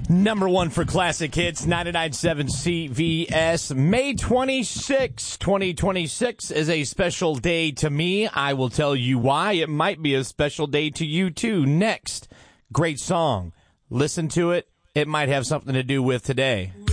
Number one for classic hits, 99.7 CVS. May 26, 2026 is a special day to me. I will tell you why. It might be a special day to you, too. Next, great song. Listen to it. It might have something to do with today.